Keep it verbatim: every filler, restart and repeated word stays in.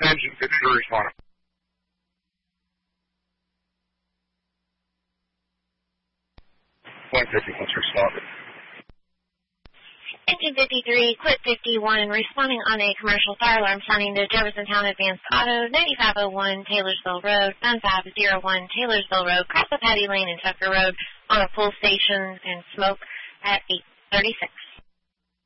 engine fifty-three responding. one fifty-one responding. Engine fifty-three, Quit fifty-one, responding on a commercial fire alarm sounding to Jeffersontown Advanced Auto, ninety-five oh one Taylorsville Road, nine five oh one Taylorsville Road, cross the Patty Lane and Tucker Road on a full station and smoke at eight thirty-six.